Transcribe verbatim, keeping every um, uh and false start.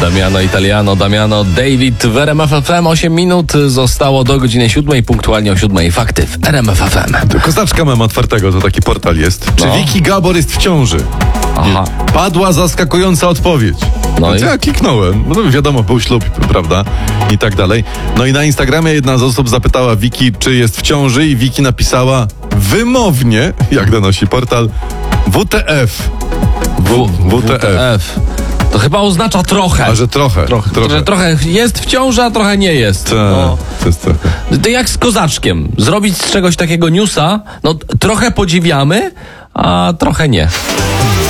Damiano Italiano, Damiano David w R M F F M. osiem minut zostało do godziny siódmej, punktualnie o siódmej. Fakty w R M F F M. Kozaczka mam otwartego, to taki portal jest. Czy No. Vicky Gabor jest w ciąży? Aha. Padła zaskakująca odpowiedź. No Więc i? ja kliknąłem. No wiadomo, był ślub, prawda? I tak dalej. No i na Instagramie jedna z osób zapytała Vicky, czy jest w ciąży, i Vicky napisała wymownie, jak donosi portal, W T F. W, W T F. To chyba oznacza trochę. A że trochę. Trochę, trochę. Że trochę jest w ciąży, a trochę nie jest. Ta, No. to jest trochę. To jak z kozaczkiem. Zrobić z czegoś takiego newsa, no trochę podziwiamy, a trochę nie.